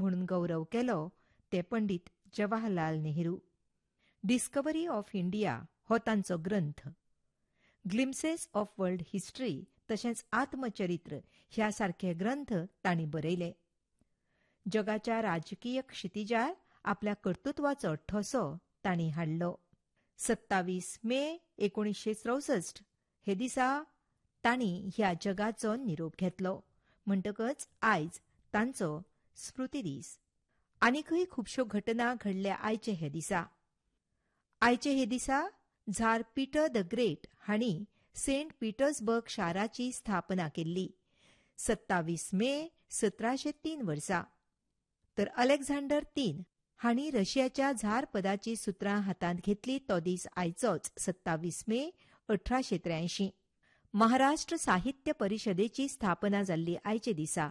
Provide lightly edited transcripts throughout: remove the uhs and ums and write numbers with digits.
म्हणून गौरव केलो ते Pandit Jawaharlal Nehru. Discovery of India हो तांचो ग्रंथ. ग्लिम्सेस ऑफ वर्ल्ड हिस्ट्री तशेंच आत्मचरित्र ह्या सारखे ग्रंथ तांणी बरयले. जगाच्या राजकीय क्षितिजार आपल्या कर्तृत्वाचो ठसो तांणी हाडलो. 27 मे 1964 हे दिसा तांणी ह्या जगाचो निरोप घेतलो. म्हणटकच आयज तांचो स्मृती दीस. आनीकय खुबश्यो घटना घडल्या आयचे हे दिसा. आयचे हे दिसा झार पीटर द ग्रेट हांणी सेंट पीटर्सबर्ग शाराची स्थापना केल्ली. 27 मे 1703 वर्सा. तर अलेक्झांडर III हांणी रशियाच्या झार पदाची सुत्रां हातांत घेतली तो दीस आयचोच 27 मे 1883. महाराष्ट्र साहित्य परिशदेची स्थापना जाल्ली आयचे दिसा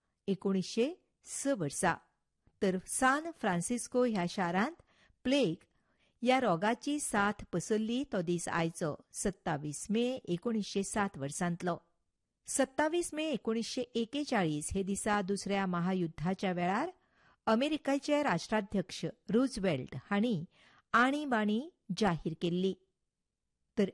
1906 वर्सा. तर सान फ्रांसिस्को ह्या शारांत प्लेग ह्या रोगाची साथ पसरली तो दीस आयचो 27 मे 1907 वर्सांतलो. 27 मे 1941 हे दिसा दुसऱ्या महायुद्धाच्या वेळार अमेरिकेचे राष्ट्राध्यक्ष रूझवेल्ट हांणी आणीबाणी जाहीर केल्ली. तर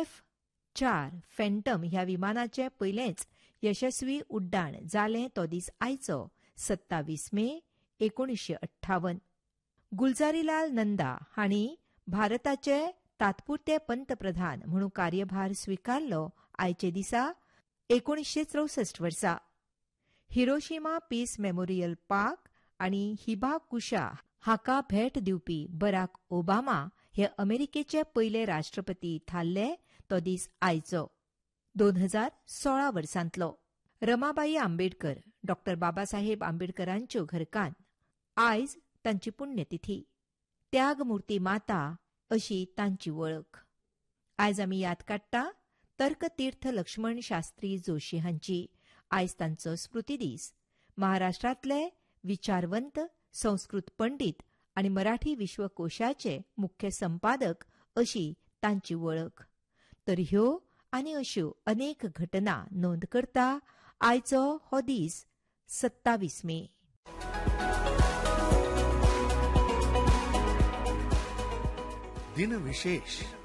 F-4 फॅन्टम ह्या विमानाचे पयलेच यशस्वी उड्डाण जालें तो दीस आयचो 27 मे 1958. गुलजारीलाल नंदा हांणी भारताचे तात्पुरते पंतप्रधान म्हणून कार्यभार स्वीकारलो आयचे दिसा 1964 वर्सा. हिरोशिमा पीस मेमोरियल पार्क आनी हिबाकुशा हाका भेट दिवपी बराक ओबामा हे अमेरिकेचे पयले राष्ट्रपती थारले तो दीस आयचो 2016 वर्सांतलो. रमाबाई आंबेडकर डॉ. बाबासाहेब आंबेडकरांच्यो घरकान्न आयज तांची पुण्यतिथी. त्यागमुर्ती माता अशी तांची वळख. आयज आमी याद काडटा तर्कतीर्थ लक्ष्मण शास्त्री जोशी हांची. आयज तांचो स्मृती दीस. महाराष्ट्रांतले विचारवंत, संस्कृत पंडित आनी मराठी विश्वकोशाचे मुख्य संपादक अशी तांची वळख. तर ह्यो आनी अश्यो अनेक घटना नोंद करता आयचो हो दीस 27 मे. दिन विशेष.